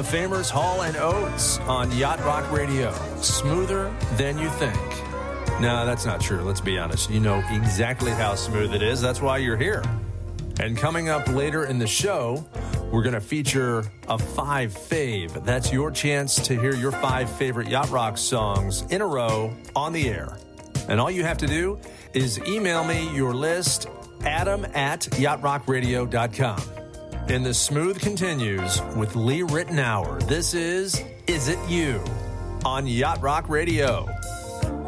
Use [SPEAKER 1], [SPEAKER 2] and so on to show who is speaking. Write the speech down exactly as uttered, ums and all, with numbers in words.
[SPEAKER 1] of Famers Hall and Oates on Yacht Rock Radio. Smoother than you think. No, that's not true. Let's be honest. You know exactly how smooth it is. That's why you're here. And coming up later in the show, we're going to feature a five fave. That's your chance to hear your five favorite Yacht Rock songs in a row on the air. And all you have to do is email me your list, adam at yacht rock radio dot com. And the smooth continues with Lee Ritenour. This is Is It You on Yacht Rock Radio.